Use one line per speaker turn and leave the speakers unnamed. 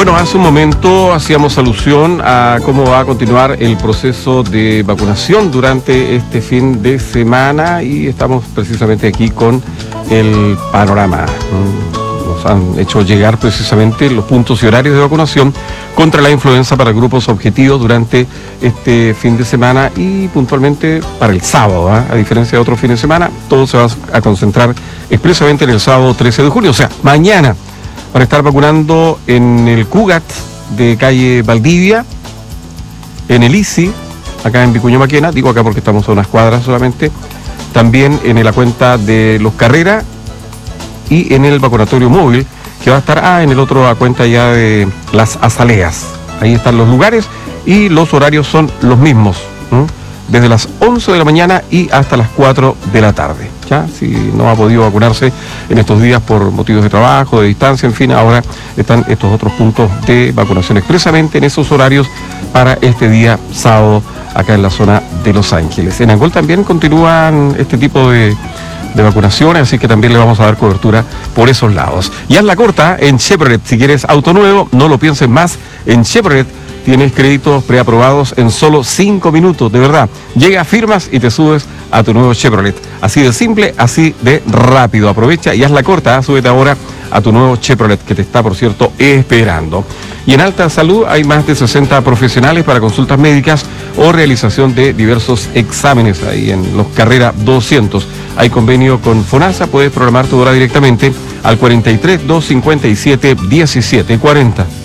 Bueno, hace un momento hacíamos alusión a cómo va a continuar el proceso de vacunación durante este fin de semana y estamos precisamente aquí con el panorama. Nos han hecho llegar precisamente los puntos y horarios de vacunación contra la influenza para grupos objetivos durante este fin de semana y puntualmente para el sábado, a diferencia de otros fines de semana, todo se va a concentrar expresamente en el sábado 13 de junio, o sea, mañana. Van a estar vacunando en el Cugat de calle Valdivia, en el ICI, acá en Vicuña Maquena, digo acá porque estamos a unas cuadras solamente, también en la cuenta de Los Carreras y en el vacunatorio móvil, que va a estar en el otro a cuenta ya de Las Azaleas. Ahí están los lugares y los horarios son los mismos, desde las 11 de la mañana y hasta las 4 de la tarde. ¿Ya? Si no ha podido vacunarse en estos días por motivos de trabajo, de distancia, en fin, ahora están estos otros puntos de vacunación expresamente en esos horarios para este día sábado acá en la zona de Los Ángeles. En Angol también continúan este tipo de vacunaciones, así que también le vamos a dar cobertura por esos lados. Y haz la corta en Chevrolet. Si quieres auto nuevo, no lo pienses más. En Chevrolet tienes créditos preaprobados en solo 5 minutos, de verdad. Llega, firmas y te subes a tu nuevo Chevrolet. Así de simple, así de rápido. Aprovecha y haz la corta, súbete ahora a tu nuevo Chevrolet, que te está, por cierto, esperando. Y en Alta Salud hay más de 60 profesionales para consultas médicas o realización de diversos exámenes ahí en Los Carreras 200. Hay convenio con FONASA, puedes programar tu hora directamente al 43 257 1740.